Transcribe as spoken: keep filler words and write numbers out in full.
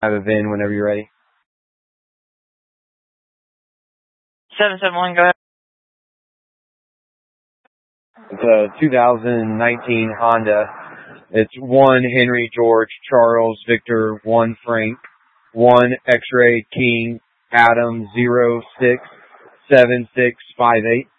Have a V I N whenever you're ready. seven seven one, go ahead. It's a two thousand nineteen Honda. It's one Henry George Charles Victor one Frank one X-ray King Adam zero six seven six five eight.